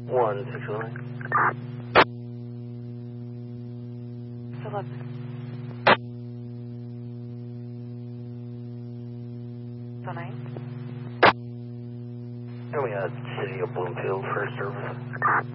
1609. Philip. So nice. And we had City of Bloomfield for service.